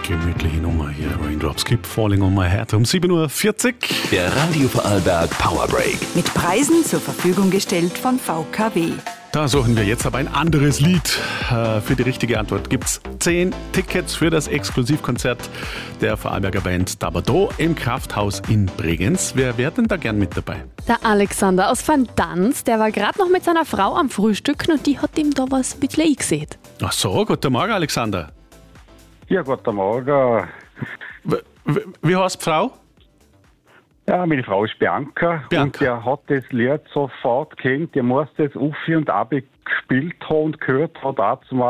gemütliche Nummer hier. Raindrops Keep Falling on My Head um 7.40 Uhr. Der Radio Vorarlberg Powerbreak. Mit Preisen zur Verfügung gestellt von VKW. Da suchen wir jetzt aber ein anderes Lied. Für die richtige Antwort gibt's 10 Tickets für das Exklusivkonzert der Vorarlberger Band Dabado im Krafthaus in Bregenz. Wer wäre denn da gern mit dabei? Der Alexander aus Van Danz, der war gerade noch mit seiner Frau am Frühstücken und die hat ihm da was ein bisschen eingesehen. Ach so, guten Morgen, Alexander. Ja, guten Morgen. Wie heißt die Frau? Ja, meine Frau ist Bianca. Und der hat das Lied sofort kennt. Der muss das auf und ab gespielt haben und gehört hat auch zum